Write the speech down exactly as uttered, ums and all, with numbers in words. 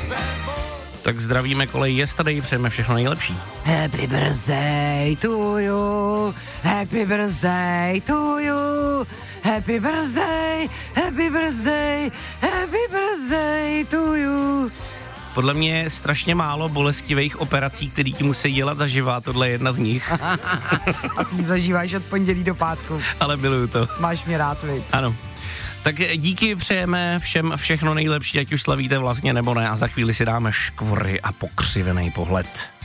Tak zdravíme kolej Yesterday, přejeme všechno nejlepší. Happy birthday to you, happy birthday to you, happy birthday, happy birthday, happy birthday to you. Podle mě je strašně málo bolestivých operací, který ti musí dělat zaživa, tohle je jedna z nich. A ty ji zažíváš od pondělí do pátku. Ale miluju to. Máš mě rád, viď? Ano. Tak díky, přejeme všem všechno nejlepší, ať už slavíte vlastně nebo ne, a za chvíli si dáme škvory a pokřivený pohled.